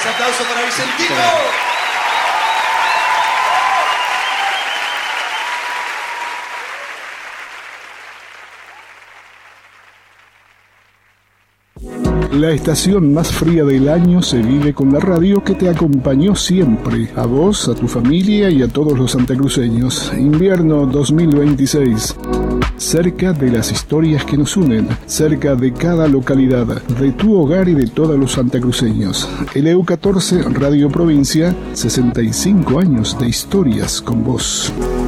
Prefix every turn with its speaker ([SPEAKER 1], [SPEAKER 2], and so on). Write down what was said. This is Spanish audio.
[SPEAKER 1] Ese aplauso para Vicentino.
[SPEAKER 2] La estación más fría del año se vive con la radio que te acompañó siempre, a vos, a tu familia y a todos los santacruceños. Invierno 2026. Cerca de las historias que nos unen, cerca de cada localidad, de tu hogar y de todos los santacruceños. LU14 Radio Provincia, 65 años de historias con vos.